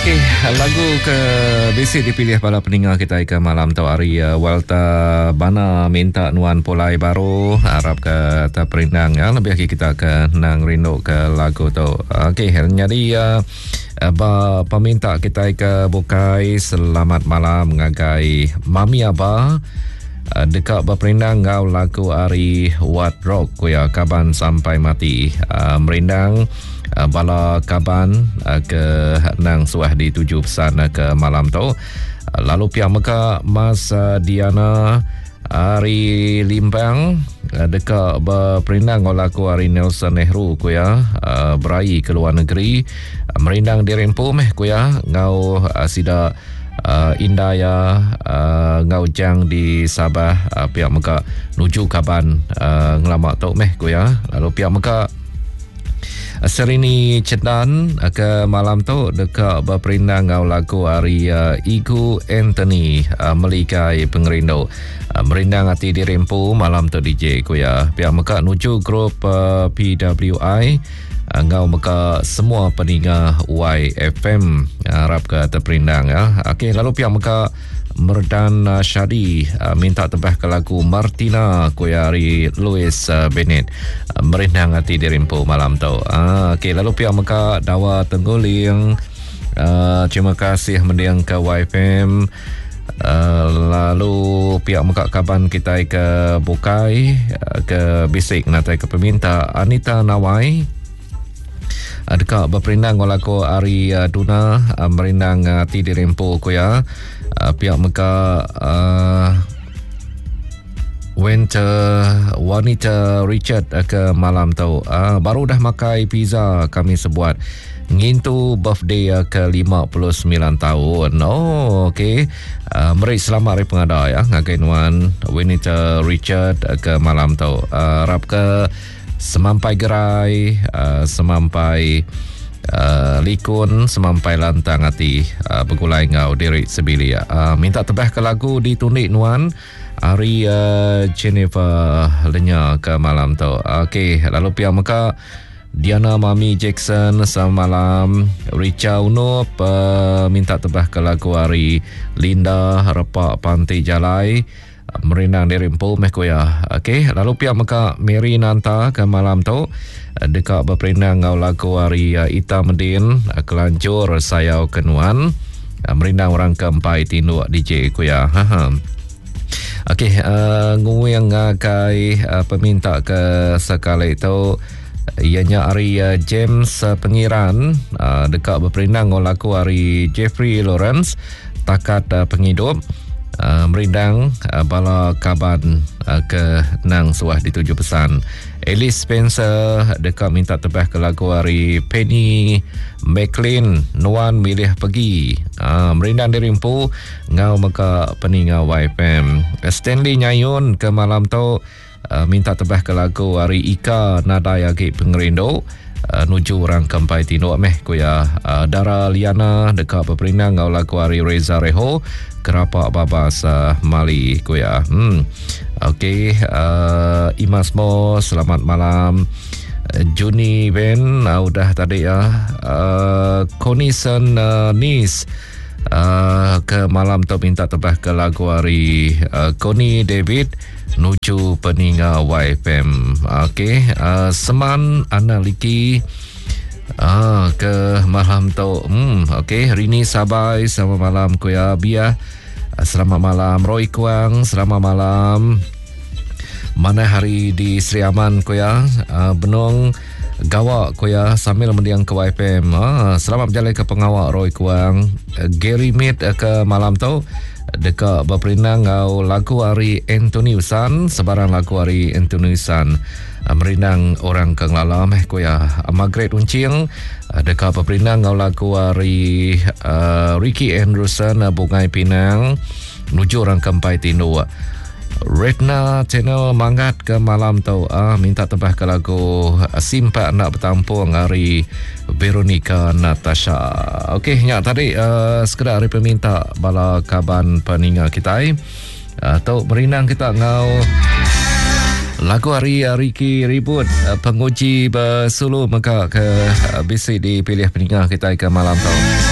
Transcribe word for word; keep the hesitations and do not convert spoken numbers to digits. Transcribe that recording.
Okey, lagu ke basic dipilih pada pendengar kita ke malam tu hari uh, Walter Bana minta nuan polai baru harap ke terperindang ya lebih lagi kita ke nang rindu ke lagu tu. Okey, jadi uh, uh, peminta kita ke bukai selamat malam ngagai Mami Abah uh, dekat berperindang ngau lagu hari What Rock kuya kaban sampai mati uh, merindang Uh, bala kaban uh, ke nang suah di tujuh pesan uh, ke malam tu uh, lalu pihak Mekah Mas uh, Diana Ari Limbang uh, dekat berperindang olaku Ari Nelson Nehru kuya uh, berai ke luar negeri uh, merindang di rempu meh kuya ngau uh, sida uh, indah ya uh, ngau jang di Sabah uh, pihak Mekah nuju kaban uh, ngelamak tu meh kuya lalu pihak Mekah Serini Cedan ke malam tu dekat berperindang ngau lagu hari uh, Igu Anthony uh, melikai pengerindu uh, merindang hati di rempu malam tu D J kuya pihak Mekah nuju grup uh, P W I uh, ngau Mekah semua pendengar Y F M uh, harap ke terperindang ya. Okey, lalu pihak Mekah Merdan uh, Shadi uh, minta tebah ke lagu Martina Kuyari Louis uh, Bennett uh, merindang hati di rimpu malam tu. Uh, Okey, lalu pihak Mekah Dawa Tengguling uh, terima kasih mendiang ke Y F M. Uh, lalu pihak Mekah kaban kita ke bukai uh, ke bisik natai ke peminta Anita Nawai uh, dekat berperindang walaku Ari uh, Duna uh, merindang hati di rimpu kuya. Uh, pihak Mekah uh, Winter Wanita Richard uh, ke malam tu uh, baru dah makai pizza kami sebuat ngintu birthday uh, ke lima puluh sembilan tahun. Oh okey, uh, meri selamat hari pengada ya ngagai nuan Wanita Richard uh, ke malam tu uh, harap ke semampai gerai uh, semampai Uh, likun semampai lantang hati uh, begulai ngau diri sebili uh, minta tebah ke lagu ditundik nuan Ari uh, Jennifer Lenya ke malam tu. Okey, lalu pihak Mekah Diana Mami Jackson semalam Richa Unup uh, minta tebah ke lagu Ari Linda Repak Pantai Jalai merindang di rimpu meh kuya. Okey, lalu pihak Mekah Mary Nanta ke malam tu dekat berperindang ngau lagu hari uh, Ita Medin uh, kelancur sayau kenuan uh, merindang orang keempat tinduk D J kuya. Ha. Okey, uh, nguyang ngakai uh, peminta ke sekali tu ianya hari uh, James uh, Pengiran uh, dekat berperindang ngau lagu hari Jeffrey Lawrence takat uh, penghidup Uh, merindang uh, bala kaban uh, ke nang suah di tujuh pesan. Alice Spencer dekat minta tebah ke lagu hari Penny McLean nuan milih pergi uh, merindang di rimpu ngau meka peninga Y F M. Stanley Nyayun ke malam tu uh, minta tebah ke lagu hari Ika Nadaya Ki Pengerindu Uh, nuju orang kampai tinduk meh kuya. uh, Dara Liana dekat berperindang ngau lagu hari Reza Reho kerapak babas uh, Mali kuya. hmm. Okey, uh, Imas Mo selamat malam. uh, Juni Ben uh, udah tadi ya. uh, Conison uh, Nis uh, ke malam tu minta tebah ke lagu hari uh, Connie David nuju peninga Y F M. Okey, uh, Seman Analiki uh, ke malam tu. Hmm, okey, Rini Sabai selamat malam kuya. Biah uh, selamat malam. Roy Kuang selamat malam. Mana hari di Sri Aman kuya. Uh, Benong Gawak kuya sambil mendiang ke Y F M. Uh, selamat berjalan ke pengawak Roy Kuang. Uh, Gary Mead uh, ke malam tu dekat berperindang ngau lagu hari Anthony Usan sebarang lagu hari Anthony Usan uh, merindang orang kenglala meh kuya. uh, Margaret Uncing uh, dekat berperindang ngau lagu hari uh, Ricky Anderson uh, Bungai Pinang nuju orang kempai tindu. Retna Channel Mangat ke malam tu ah, minta tebah ke lagu Simpak Nak Bertampung hari Veronica Natasha. Okey, nyak tadi uh, sekedar hari peminta bala kaban peninga kita uh, tu merindang kita ngau lagu hari Ricky Ribut uh, penguji bersulu maka ke uh, bisi dipilih peninga kita ke malam tu.